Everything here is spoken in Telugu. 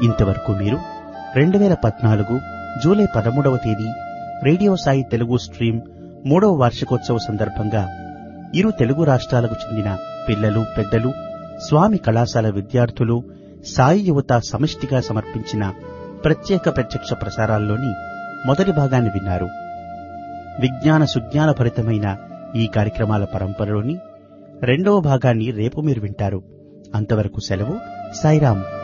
ఇంతవరకు మీరు 2014 జూలై 13వ తేదీ రేడియో సాయి తెలుగు స్ట్రీమ్ 3వ వార్షికోత్సవ సందర్భంగా ఇరు తెలుగు రాష్ట్రాలకు చెందిన పిల్లలు పెద్దలు స్వామి కళాశాల విద్యార్థులు సాయి యువత సమిష్టిగా సమర్పించిన ప్రత్యేక ప్రత్యక్ష ప్రసారాల్లోని మొదటి భాగాన్ని విన్నారు. విజ్ఞాన సుజ్ఞాన భరితమైన ఈ కార్యక్రమాల పరంపరలోని రెండవ భాగాన్ని రేపు మీరు వింటారు. అంతవరకు సెలవు. సాయిరాం.